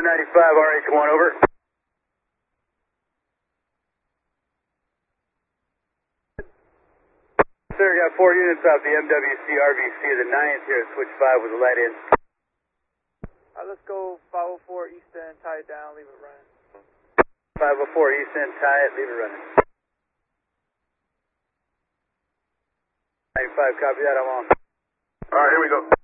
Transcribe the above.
95, RH1, over. Sir, got 4 units off the MWC RVC of the 9th here at switch 5 with the light in. Let's go 504 east end, tie it down, leave it running. 504 east end, tie it, leave it running. 95, copy that, I'm on. Alright, here we go.